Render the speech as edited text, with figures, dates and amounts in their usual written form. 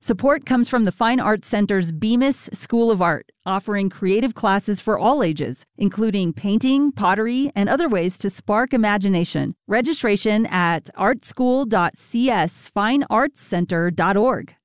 Support comes from the Fine Arts Center's Bemis School of Art, offering creative classes for all ages, including painting, pottery, and other ways to spark imagination. Registration at artschool.csfineartscenter.org.